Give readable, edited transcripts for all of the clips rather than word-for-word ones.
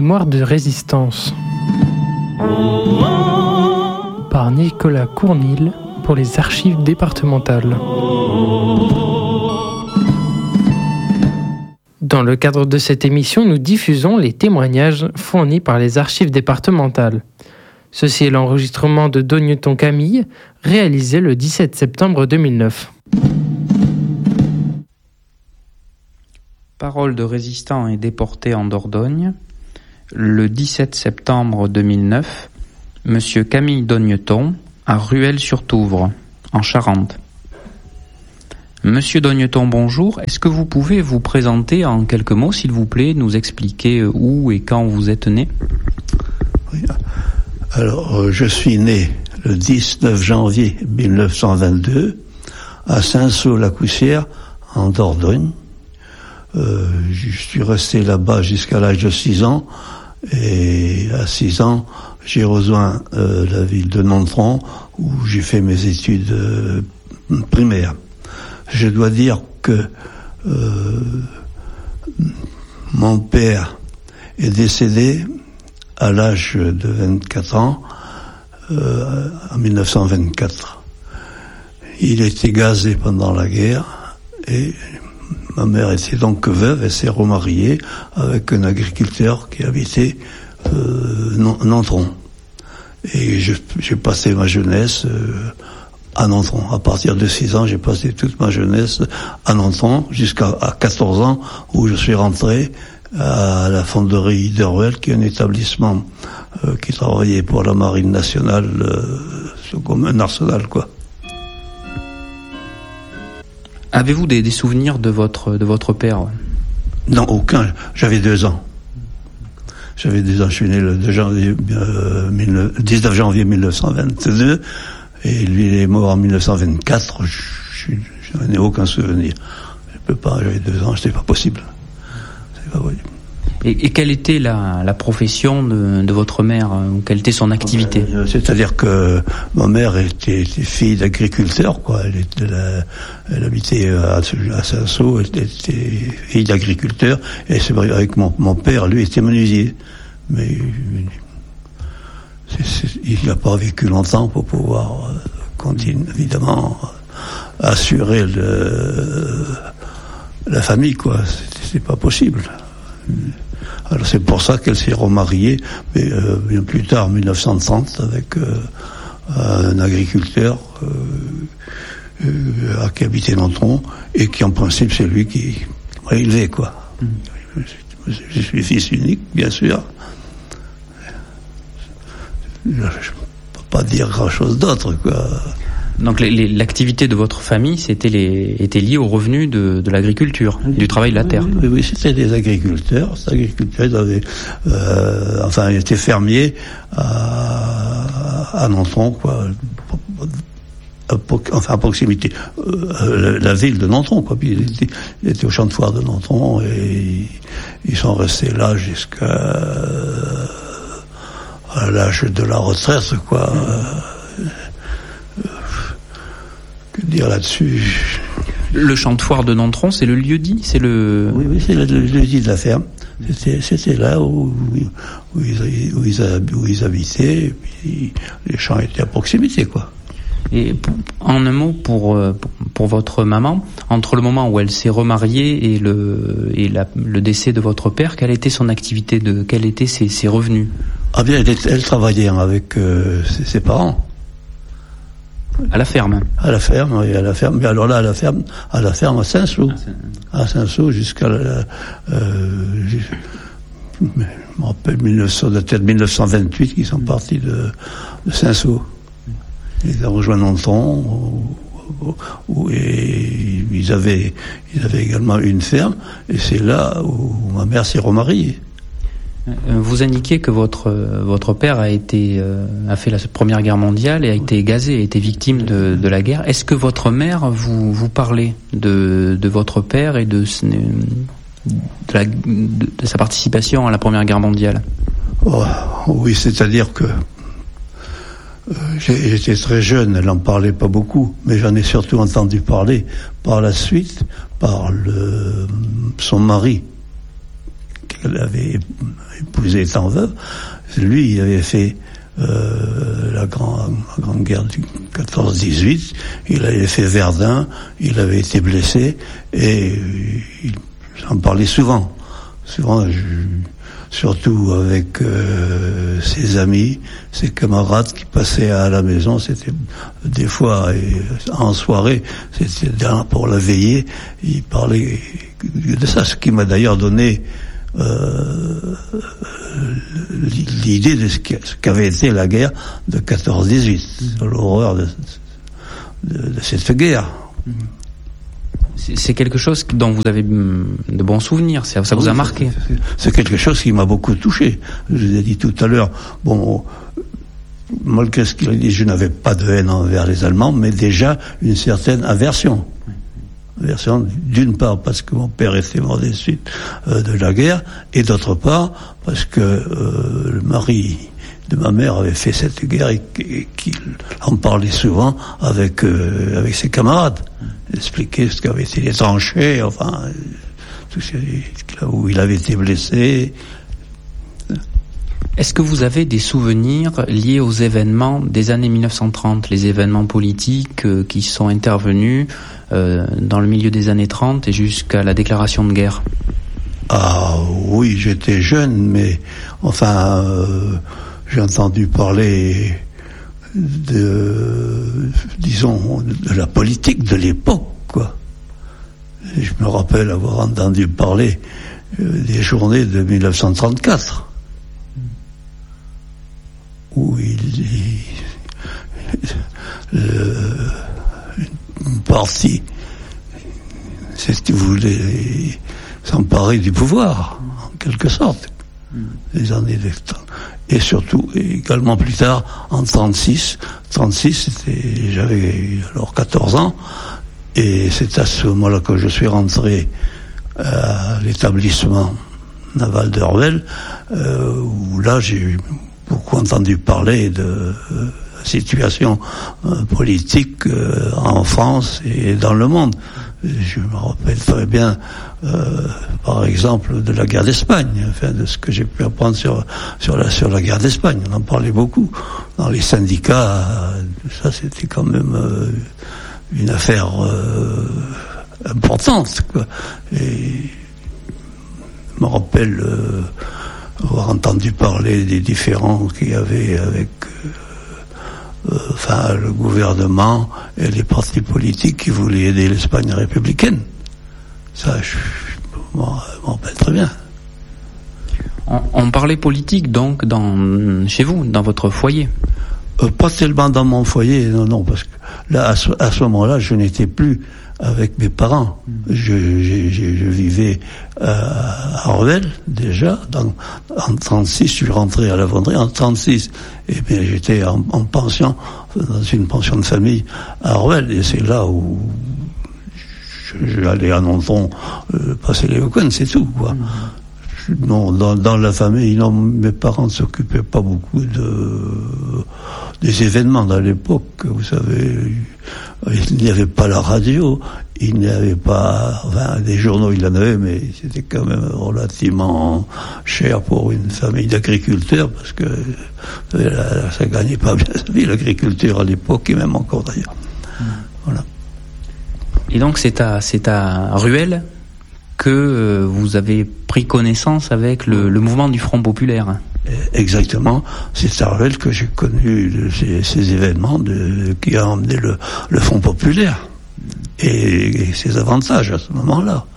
Mémoire de résistance par Nicolas Cournil pour les archives départementales. Dans le cadre de cette émission, nous diffusons les témoignages fournis par les archives départementales. Ceci est l'enregistrement de Dogneton Camille, réalisé le 17 septembre 2009. Parole de résistants et déportés en Dordogne. Le 17 septembre 2009, Monsieur Camille Dogneton, à Rueil-sur-Touvre, en Charente. Monsieur Dogneton, bonjour. Est-ce que vous pouvez vous présenter en quelques mots, s'il vous plaît, nous expliquer où et quand vous êtes né ? Oui. Alors, je suis né le 19 janvier 1922 à Saint-Saul-la-Coussière, en Dordogne. Je suis resté là-bas jusqu'à l'âge de 6 ans, et à 6 ans, j'ai rejoint la ville de Nontron, où j'ai fait mes études primaires. Je dois dire que mon père est décédé à l'âge de 24 ans, en 1924. Il était gazé pendant la guerre, et ma mère était donc veuve, elle s'est remariée avec un agriculteur qui habitait Nontron. Et j'ai passé ma jeunesse à Nontron. À partir de 6 ans, j'ai passé toute ma jeunesse à Nontron, jusqu'à 14 ans, où je suis rentré à la fonderie de Rueil, qui est un établissement qui travaillait pour la marine nationale, comme un arsenal, quoi. Avez-vous des souvenirs de votre père ? Non, aucun. J'avais 2 ans. Je suis né le 19 janvier 1922, et lui, il est mort en 1924. Je n'en ai aucun souvenir. Je peux pas, j'avais 2 ans, c'était pas possible. C'est pas possible. Et quelle était la profession de votre mère, ou quelle était son activité ? C'est-à-dire que ma mère était fille d'agriculteur, quoi. Elle habitait à Saint-Saul, elle était fille d'agriculteur, et c'est vrai, avec mon père, lui, était menuisier. Mais il n'a pas vécu longtemps pour pouvoir continuer, évidemment, assurer la famille, quoi. C'est pas possible. Alors c'est pour ça qu'elle s'est remariée, mais bien plus tard, en 1930, avec un agriculteur qui habitait Nontron, et qui en principe c'est lui qui m'a élevé, quoi. Je suis fils unique, bien sûr. Je ne peux pas dire grand-chose d'autre, quoi. Donc l'activité de votre famille était liée aux revenus de l'agriculture, du travail de la terre. Oui, c'était des agriculteurs. Ces agriculteurs, ils étaient fermiers à Nontron, quoi. À proximité. La ville de Nontron, quoi. Puis ils étaient au champ de foire de Nontron, et ils sont restés là jusqu'à l'âge de la retraite, quoi. Que dire là-dessus ? Le champ de foire de Nontron, c'est le lieu-dit, c'est le... Oui, c'est le lieu-dit de la ferme. C'était là où ils habitaient, et puis les champs étaient à proximité, quoi. Et en un mot, pour votre maman, entre le moment où elle s'est remariée et le décès de votre père, quelle était son activité, quels étaient ses revenus ? Ah bien, elle travaillait avec ses parents. À la ferme. À la ferme, oui, à la ferme. Mais alors là, à la ferme à Saint-Saul. À Saint-Saul jusqu'à je me rappelle 1928 qu'ils sont partis de Saint-Saul. Ils ont rejoint Nontron, et ils avaient également une ferme, et c'est là où ma mère s'est remariée. Vous indiquez que votre père a fait la Première Guerre mondiale et a été gazé, a été victime de la guerre. Est-ce que votre mère vous parlait de votre père et de sa participation à la Première Guerre mondiale ? Oui, c'est-à-dire que j'étais très jeune, elle n'en parlait pas beaucoup, mais j'en ai surtout entendu parler par la suite, par son mari, qu'elle avait épousé étant veuve. Lui, il avait fait la grande guerre du 14-18, il avait fait Verdun, il avait été blessé, et il en parlait souvent, surtout avec ses amis, ses camarades qui passaient à la maison. C'était des fois en soirée, c'était pour la veillée, il parlait de ça, ce qui m'a d'ailleurs donné l'idée de ce qu'avait été la guerre de 14-18, l'horreur de cette guerre. C'est quelque chose dont vous avez de bons souvenirs, ça vous a marqué. C'est quelque chose qui m'a beaucoup touché. Je vous ai dit tout à l'heure, malgré ce qu'il a dit, je n'avais pas de haine envers les Allemands, mais déjà une certaine aversion. D'une part parce que mon père était mort des suites de la guerre, et d'autre part parce que le mari de ma mère avait fait cette guerre et qu'il en parlait souvent avec ses camarades. Il expliquait ce qu'avaient été les tranchées, enfin, tout ce où il avait été blessé. Est-ce que vous avez des souvenirs liés aux événements des années 1930, les événements politiques qui sont intervenus dans le milieu des années 30 et jusqu'à la déclaration de guerre? Ah oui, j'étais jeune, mais enfin, j'ai entendu parler de la politique de l'époque, quoi. Et je me rappelle avoir entendu parler des journées de 1934. Où une partie, c'est ce qu'il voulait s'emparer du pouvoir, en quelque sorte, les années de temps. Et surtout, également plus tard, en 36, j'avais alors 14 ans, et c'est à ce moment-là que je suis rentré à l'établissement naval de Revel, où là j'ai beaucoup entendu parler de la situation politique en France et dans le monde. Je me rappelle très bien, par exemple, de la guerre d'Espagne, enfin, de ce que j'ai pu apprendre sur la guerre d'Espagne. On en parlait beaucoup. Dans les syndicats, ça c'était quand même une affaire importante, quoi. Et je me rappelle avoir entendu parler des différends qu'il y avait avec le gouvernement et les partis politiques qui voulaient aider l'Espagne républicaine. Ça, je m'en rappelle très bien. On parlait politique donc chez vous, dans votre foyer? Pas tellement dans mon foyer, non, parce que là, à ce moment-là, je n'étais plus avec mes parents. Je vivais à Revel, déjà. En 36, je suis rentré à la Vendée. En 36, j'étais en pension, dans une pension de famille à Revel. Et c'est là où j'allais à Nonton passer les week-ends, c'est tout, quoi. Non, dans la famille, non, mes parents ne s'occupaient pas beaucoup des événements dans l'époque. Vous savez, il n'y avait pas la radio, il n'y avait pas, des journaux, il y en avait, mais c'était quand même relativement cher pour une famille d'agriculteurs, parce que ça gagnait pas bien sa vie, l'agriculture à l'époque, et même encore d'ailleurs. Voilà. Et donc c'est à Ruelle que vous avez pris connaissance avec le mouvement du Front populaire. Exactement, c'est à Ruelle que j'ai connu ces événements qui a emmené le Front populaire et ses avantages à ce moment-là.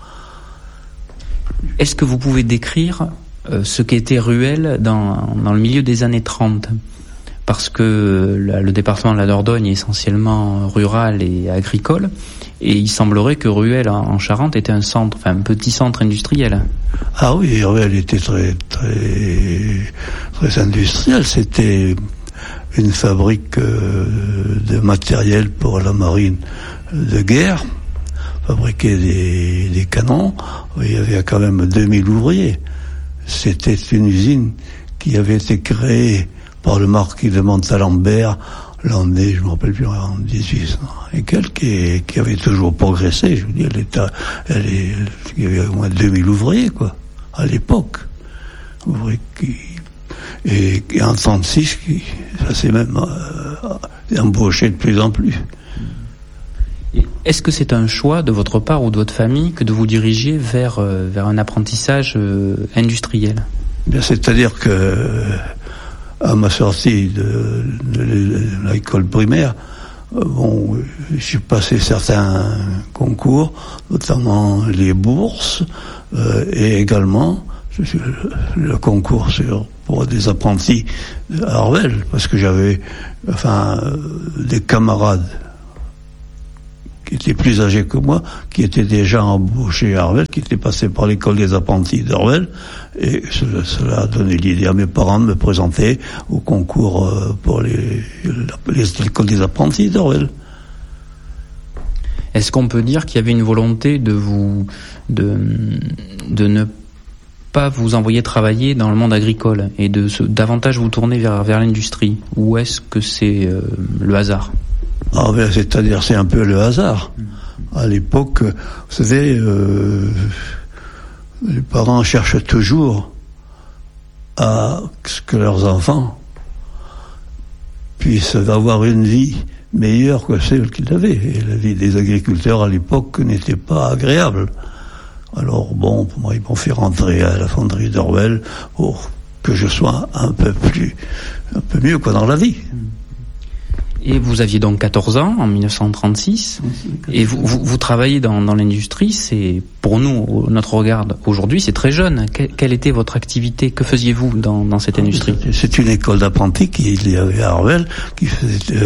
Est-ce que vous pouvez décrire ce qu'était Ruelle dans le milieu des années 30 ? Parce que le département de la Dordogne est essentiellement rural et agricole, et il semblerait que Ruelle en Charente était un petit centre industriel. Ah oui, Ruelle était très, très, très industriel. C'était une fabrique de matériel pour la marine de guerre, fabriquait des canons. Il y avait quand même 2000 ouvriers. C'était une usine qui avait été créée par le marquis de Montalembert, l'année, je ne me rappelle plus, en 1800 et quelques, et qui avait toujours progressé. Je veux dire, il y avait au moins 2000 ouvriers, quoi, à l'époque. ouvrier et en 1936, ça s'est même embauché de plus en plus. Est-ce que c'est un choix de votre part ou de votre famille que de vous diriger vers un apprentissage industriel ? Bien, c'est-à-dire que à ma sortie de l'école primaire, j'ai passé certains concours, notamment les bourses, et également le concours pour des apprentis à Arvel, parce que j'avais des camarades qui étaient plus âgés que moi, qui étaient déjà embauchés à Arvel, qui étaient passés par l'école des apprentis d'Arvel, et cela a donné l'idée à mes parents de me présenter au concours pour l'école des apprentis d'Arvel. Est-ce qu'on peut dire qu'il y avait une volonté de ne pas vous envoyer travailler dans le monde agricole et de davantage vous tourner vers l'industrie, ou est-ce que c'est le hasard ? C'est-à-dire, c'est un peu le hasard. À l'époque, vous savez, les parents cherchent toujours à ce que leurs enfants puissent avoir une vie meilleure que celle qu'ils avaient. Et la vie des agriculteurs à l'époque n'était pas agréable. Alors pour moi, ils m'ont fait rentrer à la fonderie d'Orwell pour que je sois un peu mieux dans la vie. Et vous aviez donc 14 ans en 1936, et vous travaillez dans l'industrie. C'est, pour nous, notre regard aujourd'hui, c'est très jeune. Quelle était votre activité ? Que faisiez-vous dans cette industrie ? C'est une école d'apprentis qu'il y avait à Arvel, qui faisait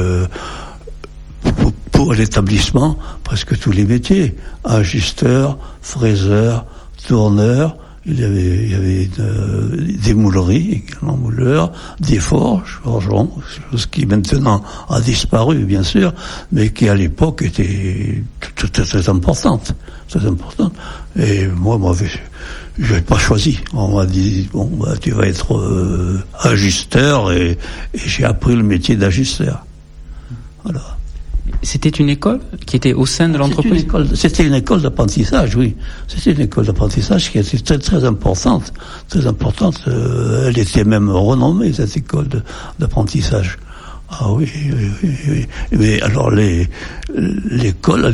pour l'établissement presque tous les métiers. Ajusteur, fraiseur, tourneur. Il y avait des mouleries, également mouleurs, des forgerons, chose qui maintenant a disparu, bien sûr, mais qui à l'époque était très importante. Et moi, je n'avais pas choisi. On m'a dit, tu vas être ajusteur, et j'ai appris le métier d'ajusteur. Voilà. C'était une école qui était au sein de l'entreprise ? C'était une école d'apprentissage, oui. C'était une école d'apprentissage qui était très, très importante. Très importante. Elle était même renommée, cette école d'apprentissage. Ah oui. Mais alors, l'école,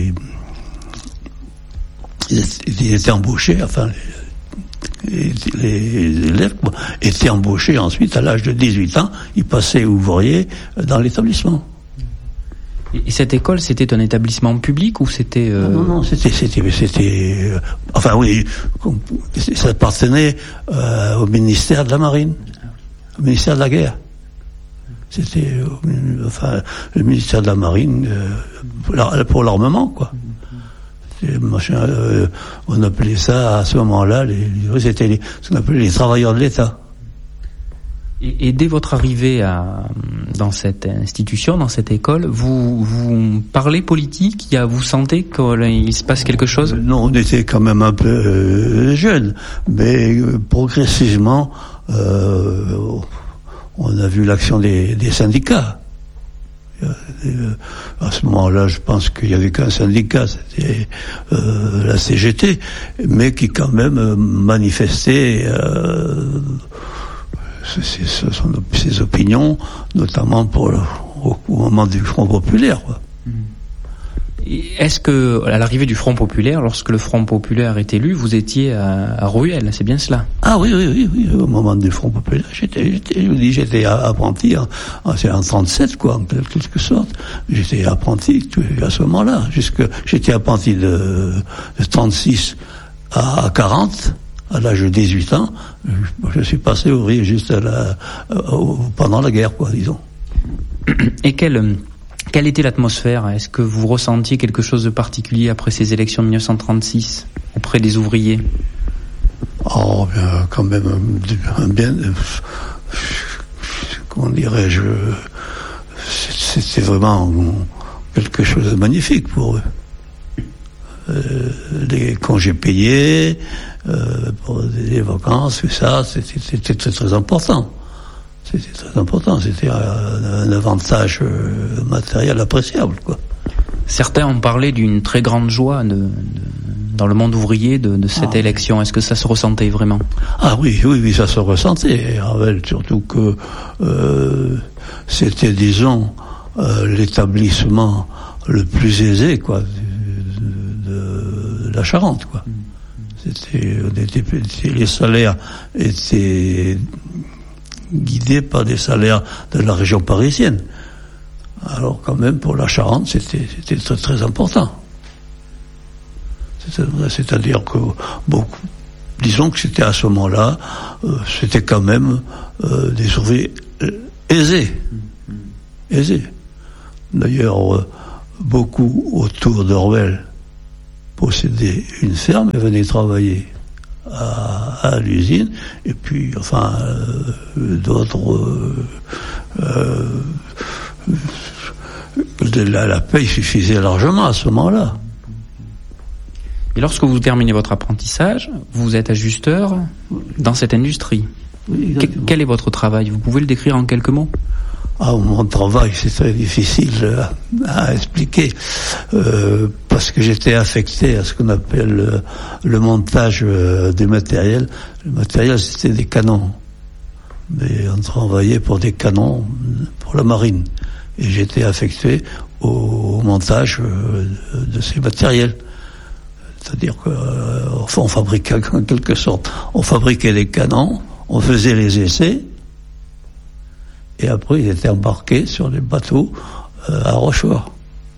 ils étaient embauchés, les élèves étaient embauchés ensuite à l'âge de 18 ans. Ils passaient ouvriers dans l'établissement. Et cette école, c'était un établissement public ou c'était... Non, c'était... ça appartenait au ministère de la Marine, au ministère de la Guerre. C'était le ministère de la Marine pour l'armement, quoi. On appelait ça, à ce moment-là, c'était ce qu'on appelait les travailleurs de l'État. Et dès votre arrivée dans cette institution, dans cette école, vous parlez politique ? Vous sentez qu'il se passe quelque chose ? Non, on était quand même un peu jeunes, mais progressivement, on a vu l'action des syndicats. À ce moment-là, je pense qu'il n'y avait qu'un syndicat, c'était la CGT, mais qui quand même manifestait ses opinions, notamment au moment du Front populaire, quoi. Est-ce que, à l'arrivée du Front populaire, lorsque le Front populaire est élu, vous étiez à Ruelle, c'est bien cela ? Ah oui, au moment du Front populaire, j'étais apprenti, c'est en 37, quoi, en quelque sorte. J'étais apprenti à ce moment-là, j'étais apprenti de 36 à 40. À l'âge de 18 ans, je suis passé ouvrier juste pendant la guerre, quoi, disons. Et quelle était l'atmosphère ? Est-ce que vous ressentiez quelque chose de particulier après ces élections de 1936 auprès des ouvriers ? Oh, bien, quand même, comment dirais-je, c'était vraiment quelque chose de magnifique pour eux. Les congés payés, pour les vacances, tout ça, c'était très, très important. C'était très important, c'était un avantage matériel appréciable, quoi. Certains ont parlé d'une très grande joie dans le monde ouvrier de cette élection. Est-ce que ça se ressentait vraiment? Ah oui, ça se ressentait, Ravel, surtout que c'était, disons, l'établissement le plus aisé, quoi, de la Charente, quoi. Les salaires étaient guidés par des salaires de la région parisienne. Alors quand même, pour la Charente, c'était très très important. C'est-à-dire que disons que c'était à ce moment-là, c'était quand même des ouvriers aisés. D'ailleurs, beaucoup autour d'Orwell possédaient une ferme et venaient travailler à l'usine, et puis d'autres la paye suffisait largement à ce moment-là. Et lorsque vous terminez votre apprentissage, vous êtes ajusteur dans cette industrie. Oui, quel est votre travail? Vous pouvez le décrire en quelques mots? Mon travail, c'est très difficile à expliquer, parce que j'étais affecté à ce qu'on appelle le montage des matériels. Le matériel, c'était des canons. Mais on travaillait pour des canons pour la marine. Et j'étais affecté au montage de ces matériels. C'est-à-dire qu'on fabriquait, en quelque sorte, on fabriquait des canons, on faisait les essais, et après ils étaient embarqués sur les bateaux à Rochefort.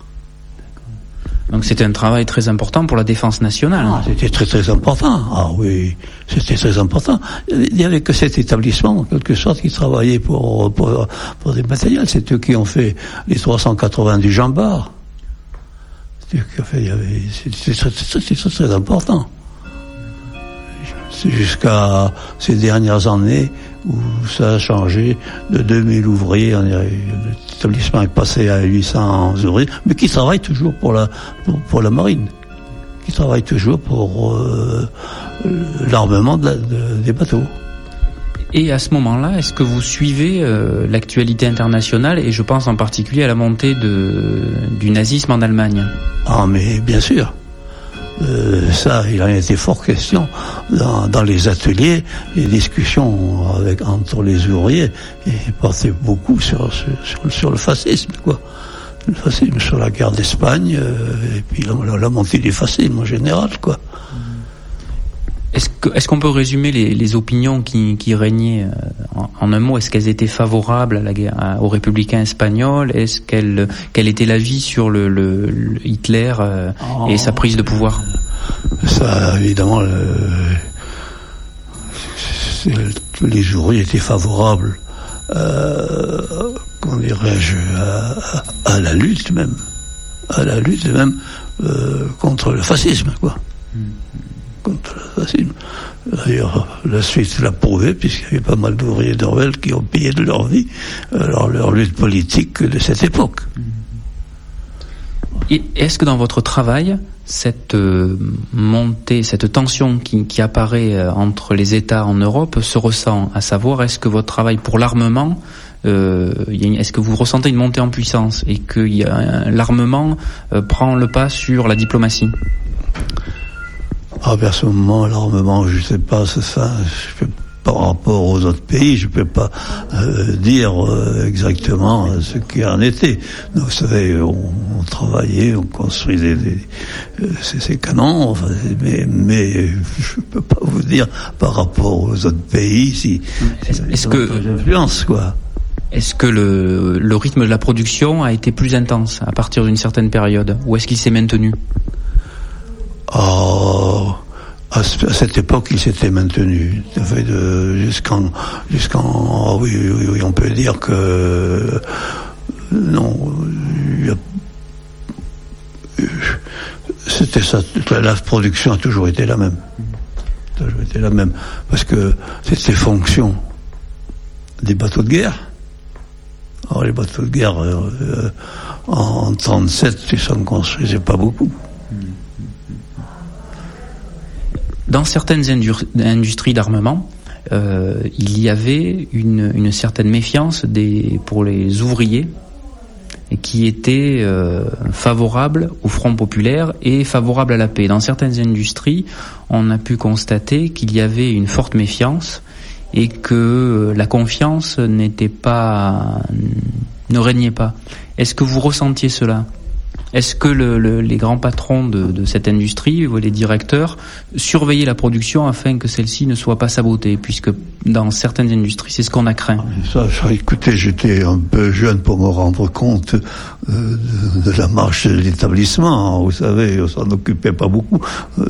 Donc c'était un travail très important pour la défense nationale. C'était très très important. Ah oui, c'était très important. Il n'y avait que cet établissement, en quelque sorte, qui travaillait pour des matériels. C'est eux qui ont fait les 380 du Jean Bart. C'était très important. C'est jusqu'à ces dernières années où ça a changé de 2000 ouvriers. L'établissement est passé à 800 ouvriers, mais qui travaillent toujours pour la marine, qui travaillent toujours pour l'armement des bateaux. Et à ce moment-là, est-ce que vous suivez l'actualité internationale, et je pense en particulier à la montée du nazisme en Allemagne? Ah, mais bien sûr. Ça, il en a été fort question dans les ateliers. Les discussions entre les ouvriers portaient beaucoup sur le fascisme, quoi. Le fascisme, sur la guerre d'Espagne, et puis la montée du fascisme en général, quoi. Est-ce qu'on peut résumer les opinions qui régnaient en un mot? Est-ce qu'elles étaient favorables à la guerre, aux républicains espagnols? Quel était l'avis sur le Hitler et sa prise de pouvoir? Ça, évidemment, les ouvriers étaient favorables, comment dirais-je, à la lutte même, contre le fascisme, quoi. Contre le fascisme. D'ailleurs, la suite l'a prouvé, puisqu'il y avait pas mal d'ouvriers d'Orwell qui ont payé de leur vie leur lutte politique de cette époque. Et est-ce que dans votre travail, cette montée, cette tension qui apparaît entre les États en Europe se ressent? À savoir, est-ce que votre travail pour l'armement, est-ce que vous ressentez une montée en puissance et que l'armement prend le pas sur la diplomatie? Personnellement, l'armement, je sais pas, par rapport aux autres pays, je peux pas dire exactement ce qu'il en était. Donc, vous savez, on travaillait, on construisait ces canons, mais je peux pas vous dire par rapport aux autres pays si est-ce que l'influence, quoi. Est-ce que le rythme de la production a été plus intense à partir d'une certaine période, ou est-ce qu'il s'est maintenu? À cette époque, il s'était maintenu. Jusqu'en oui, on peut dire que non. C'était ça. La production a toujours été la même. Parce que c'était fonction des bateaux de guerre. Alors les bateaux de guerre en 1937, ils s'en construisaient pas beaucoup. Dans certaines industries d'armement, il y avait une certaine méfiance pour les ouvriers qui était favorable au Front populaire et favorable à la paix. Dans certaines industries, on a pu constater qu'il y avait une forte méfiance et que la confiance ne régnait pas. Est-ce que vous ressentiez cela ? Est-ce que les grands patrons de cette industrie, les directeurs, surveillaient la production afin que celle-ci ne soit pas sabotée, puisque dans certaines industries, c'est ce qu'on a craint. Écoutez, j'étais un peu jeune pour me rendre compte de la marche de l'établissement. Vous savez, on s'en occupait pas beaucoup.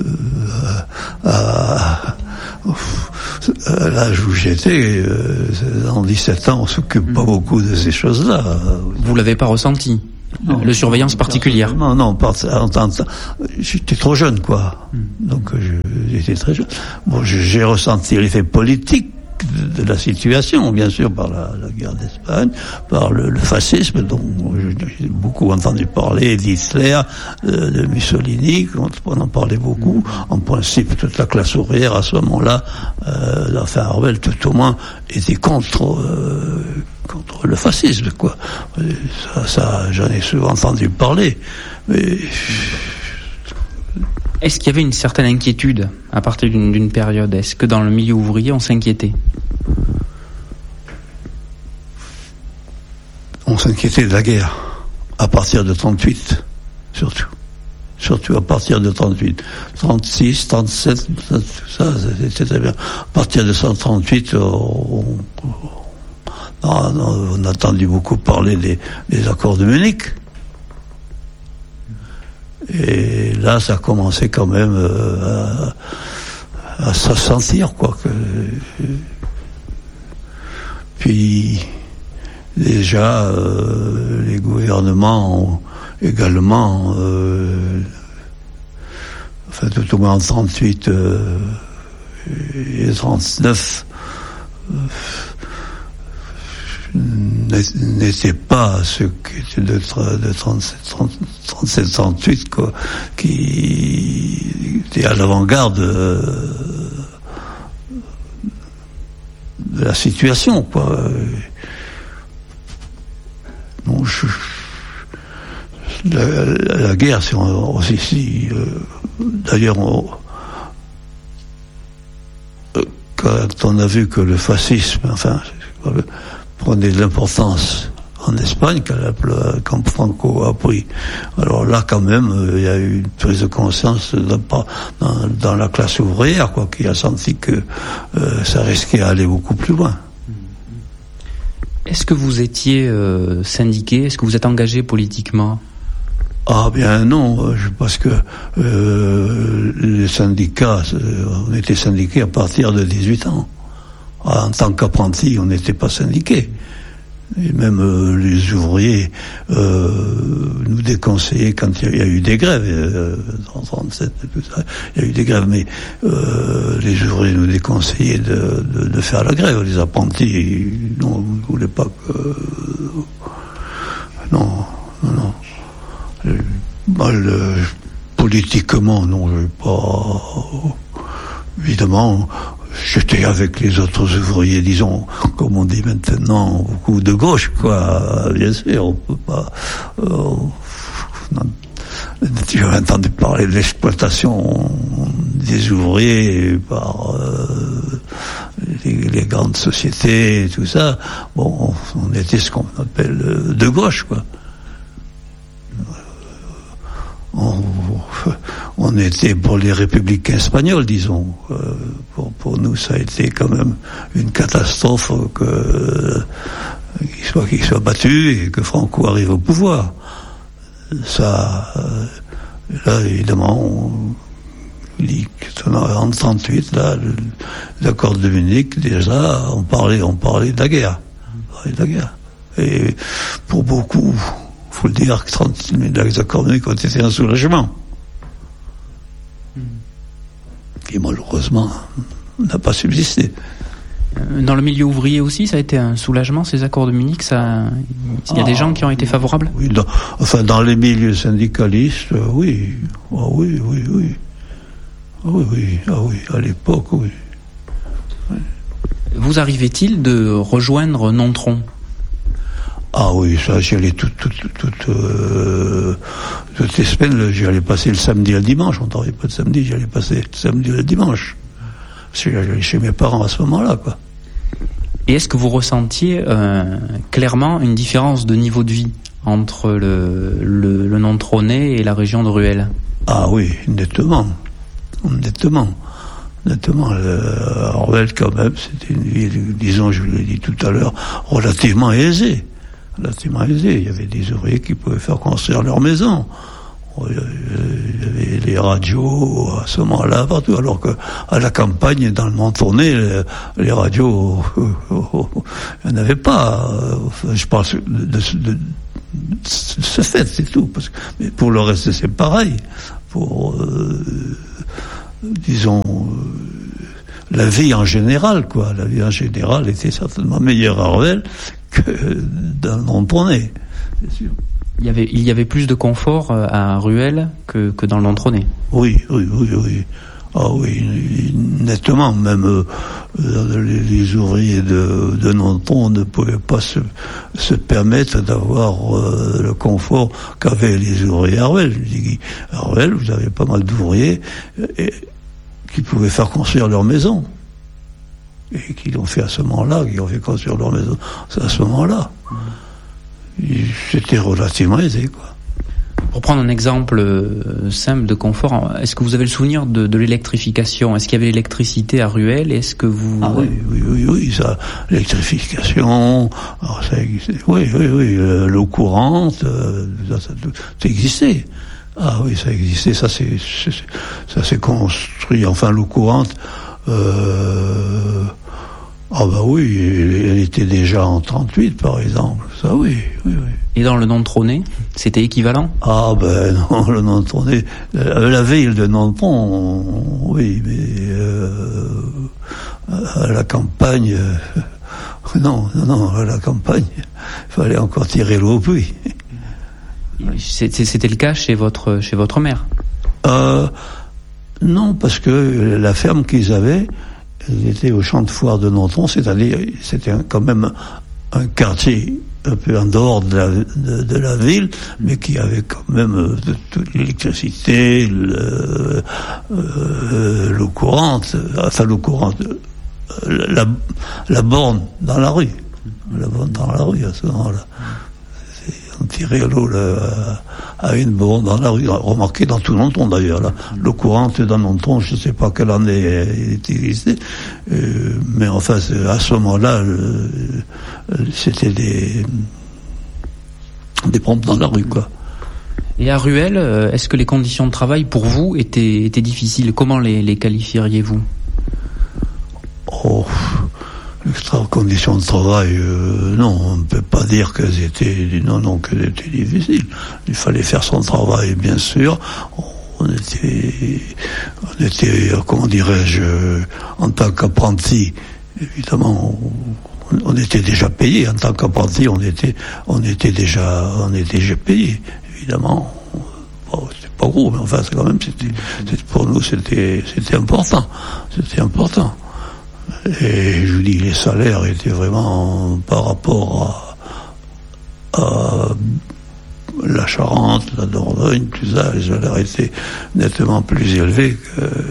À l'âge où j'étais, en 17 ans, on s'occupe pas beaucoup de ces choses-là. Vous l'avez pas ressenti ? Non, de surveillance particulière. Non, j'étais trop jeune, quoi. Donc j'étais très jeune. Bon, j'ai ressenti l'effet politique de la situation, bien sûr, par la guerre d'Espagne, par le fascisme, dont j'ai beaucoup entendu parler, d'Hitler, de Mussolini, on en parlait beaucoup. En principe, toute la classe ouvrière, à ce moment-là, enfin, Orwell, tout au moins, était contre le fascisme, quoi. Ça, j'en ai souvent entendu parler. Mais est-ce qu'il y avait une certaine inquiétude à partir d'une période ? Est-ce que dans le milieu ouvrier, on s'inquiétait ? On s'inquiétait de la guerre, à partir de 38, surtout. Surtout à partir de 38. 36, 37, tout ça, c'était très bien. À partir de 138, on a entendu beaucoup parler des accords de Munich. Et là, ça commençait quand même à se sentir, quoi. Puis, déjà, les gouvernements ont également, enfin, tout au moins en 38 et 39, n'était pas ce qui était de 37-38, quoi, qui était à l'avant-garde de la situation, quoi. Bon, la guerre, c'est aussi d'ailleurs, quand on a vu que le fascisme, enfin, prenait de l'importance en Espagne quand Franco a pris. Alors là, quand même, il y a eu une prise de conscience dans la classe ouvrière, quoi, qui a senti que ça risquait d'aller beaucoup plus loin. Est-ce que vous étiez syndiqué ? Est-ce que vous êtes engagé politiquement ? Ah bien non, parce que les syndicats, on était syndiqués à partir de 18 ans. En tant qu'apprenti, on n'était pas syndiqués. Et même les ouvriers nous déconseillaient quand il y a eu des grèves, en 37 et tout ça, il y a eu des grèves, mais les ouvriers nous déconseillaient de faire la grève. Les apprentis, non, ne voulaient pas que... Non. Politiquement, non, je n'ai pas... Évidemment... J'étais avec les autres ouvriers, disons, comme on dit maintenant, beaucoup de gauche, quoi. Bien sûr, on peut pas... J'ai entendu parler de l'exploitation des ouvriers par les grandes sociétés et tout ça. Bon, on était ce qu'on appelle de gauche, quoi. On était pour les républicains espagnols, disons. Pour nous, ça a été quand même une catastrophe qu'il soit battu et que Franco arrive au pouvoir. Ça, là, évidemment, en 38, là, l'accord de Munich, déjà, on parlait de la guerre. Et pour beaucoup, il faut le dire, que 30 000 accords de Munich ont été un soulagement. Qui malheureusement n'a pas subsisté. Dans le milieu ouvrier aussi, ça a été un soulagement, ces accords de Munich. Il y a des gens qui ont été favorables. Oui, dans les milieux syndicalistes, oui. Oui, à l'époque, oui. Vous arrivait-il de rejoindre Nontron ? Ah oui, ça, j'y allais toutes les semaines, j'y allais passer le samedi et le dimanche. On ne travaillait pas le samedi, j'y allais passer le samedi et le dimanche. Parce que j'allais chez mes parents à ce moment-là, quoi. Et est-ce que vous ressentiez clairement une différence de niveau de vie entre le Nontronais et la région de Ruelle? Ah oui, nettement. Ruelle, quand même, c'était une ville, disons, je vous l'ai dit tout à l'heure, relativement aisée. Il y avait des ouvriers qui pouvaient faire construire leur maison. Il y avait les radios à ce moment-là partout, alors que à la campagne, dans le Nontronais, les radios, il n'y en avait pas. Je pense de ce fait, c'est tout. Mais pour le reste, c'est pareil. Pour, disons, la vie en général, quoi. La vie en général était certainement meilleure à Ruelle que dans le Nontronais, c'est sûr. Il y avait plus de confort à Ruelle que dans le Nontronais. Oui. Ah oui, nettement. Même les ouvriers de Nontron ne pouvaient pas se permettre d'avoir le confort qu'avaient les ouvriers à Ruelle. À Ruelle, vous avez pas mal d'ouvriers qui pouvaient faire construire leur maison. Et qui l'ont fait à ce moment-là, qui ont fait construire leur maison à ce moment-là. C'était relativement aisé, quoi. Pour prendre un exemple simple de confort, est-ce que vous avez le souvenir de l'électrification? Est-ce qu'il y avait l'électricité à Ruelle? Est-ce que vous... Ah oui, ça, l'électrification, alors ça existait. Oui, l'eau courante, ça existait. Ah oui, ça existait, ça s'est construit, enfin l'eau courante, ah bah oui, elle était déjà en 38 par exemple, ça oui. Et dans le Nontronais, c'était équivalent? Ah ben non, le Nontronais, la ville de Nontron, oui, mais à la campagne, non, à la campagne, il fallait encore tirer l'eau au puits. C'était le cas chez votre mère? Non, parce que la ferme qu'ils avaient, ils étaient au champ de foire de Nontron, c'est-à-dire c'était quand même un quartier un peu en dehors de la ville, mais qui avait quand même l'électricité, l'eau courante, la borne dans la rue. La borne dans la rue à ce moment-là. On tirait l'eau à une borne dans la rue, remarqué dans tout Nontron d'ailleurs. Là. L'eau courante dans Nontron, je ne sais pas quelle année elle était existée, mais enfin à ce moment-là, c'était des pompes dans la rue, quoi. Et à Ruelle, est-ce que les conditions de travail pour vous étaient difficiles? Comment les qualifieriez-vous? Les conditions de travail, non, on ne peut pas dire qu'elles étaient difficiles. Il fallait faire son travail, bien sûr. On était, comment dirais-je, en tant qu'apprenti, évidemment, on était déjà payé. En tant qu'apprenti, on était déjà payé, évidemment. Bon, c'était pas gros, mais enfin, quand même, pour nous, c'était important. C'était important. Et je vous dis, les salaires étaient vraiment, par rapport à la Charente, la Dordogne, tout ça, les salaires étaient nettement plus élevés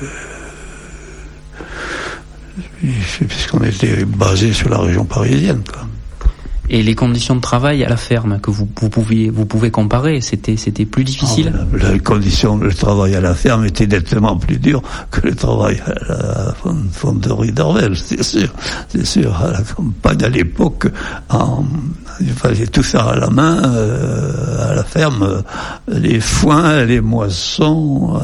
puisqu'on était basé sur la région parisienne, quoi. Et les conditions de travail à la ferme que vous pouvez comparer, c'était plus difficile? Les conditions de travail à la ferme étaient nettement plus dures que le travail à la fonderie d'Orvel, c'est sûr. À la campagne, à l'époque, il fallait tout faire à la main, à la ferme, les foins, les moissons,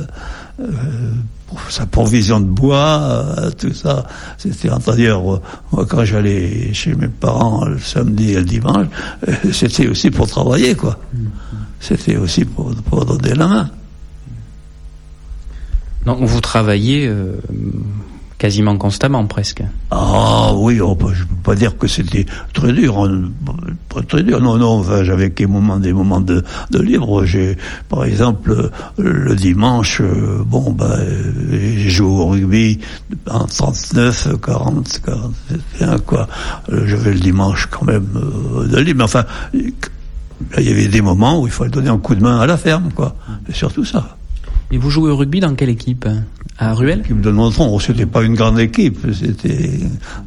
sa provision de bois, tout ça. C'était d'ailleurs, moi quand j'allais chez mes parents le samedi et le dimanche, c'était aussi pour travailler, quoi. C'était aussi pour donner la main. Donc vous travaillez quasiment constamment presque. Ah oui, je ne peux pas dire que c'était très dur. Pas très dur, non. Enfin, j'avais des moments de libre. Par exemple, le dimanche, j'ai joué au rugby en 39, 40, 41, quoi. J'avais le dimanche quand même de libre. Mais enfin, il y avait des moments où il fallait donner un coup de main à la ferme, quoi. C'est surtout ça. Et vous jouez au rugby dans quelle équipe ? À Ruel ? L'équipe de Nontron, c'était pas une grande équipe, c'était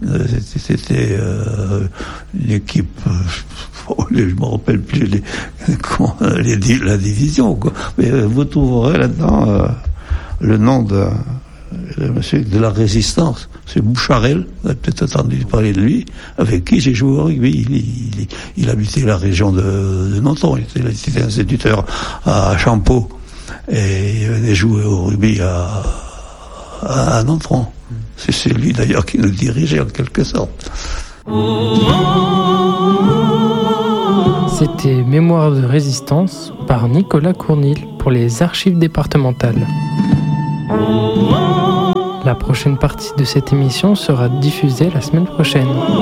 une équipe, je me rappelle plus la division, quoi. Mais vous trouverez là-dedans le nom de monsieur de la Résistance, c'est Boucharel, vous avez peut-être entendu parler de lui, avec qui j'ai joué au rugby. Il habitait la région de Nontron, il était instituteur à Champeau. Et il venait jouer au rugby à Nontron. C'est lui d'ailleurs qui nous dirigeait en quelque sorte. C'était Mémoire de résistance par Nicolas Cournil pour les archives départementales. La prochaine partie de cette émission sera diffusée la semaine prochaine.